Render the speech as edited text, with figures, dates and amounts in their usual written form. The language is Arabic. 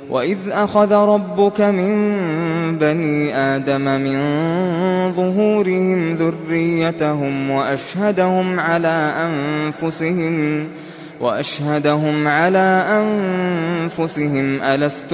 وإذ أخذ ربك من بني آدم من ظهورهم ذريتهم وأشهدهم على أنفسهم ألست